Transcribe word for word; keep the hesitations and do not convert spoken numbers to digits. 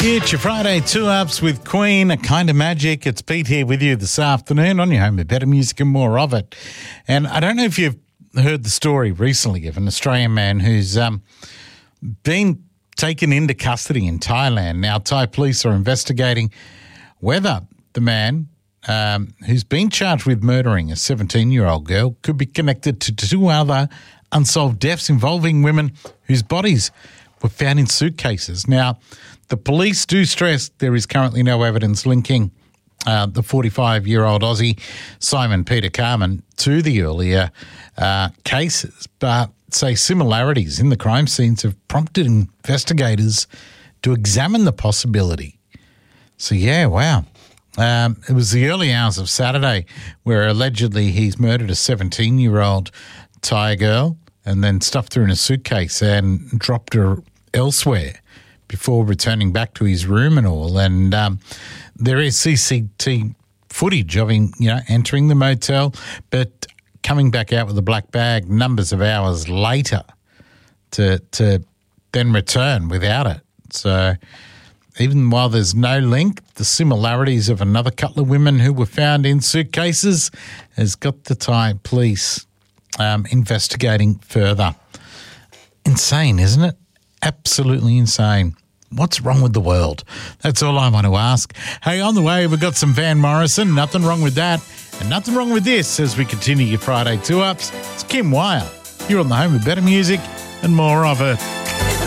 It's your Friday two-ups with Queen, a kind of magic. It's Pete here with you this afternoon on your home with better music and more of it. And I don't know if you've heard the story recently of an Australian man who's um, been taken into custody in Thailand. Now, Thai police are investigating whether the man um, who's been charged with murdering a seventeen-year-old girl could be connected to two other unsolved deaths involving women whose bodies were found in suitcases. Now, the police do stress there is currently no evidence linking uh, the forty-five-year-old Aussie Simon Peter Carman to the earlier uh, cases, but say similarities in the crime scenes have prompted investigators to examine the possibility. So, yeah, wow. Um, it was the early hours of Saturday where allegedly he's murdered a seventeen-year-old Thai girl and then stuffed her in a suitcase and dropped her elsewhere before returning back to his room and all. And um, there is C C T V footage of him, you know, entering the motel, but coming back out with a black bag numbers of hours later to to then return without it. So even while there's no link, the similarities of another couple of women who were found in suitcases has got the Thai police um, investigating further. Insane, isn't it? Absolutely insane. What's wrong with the world? That's all I want to ask. Hey, on the way, we've got some Van Morrison. Nothing wrong with that. And nothing wrong with this as we continue your Friday two-ups. It's Kim Wire. You're on the home of better music and more of it.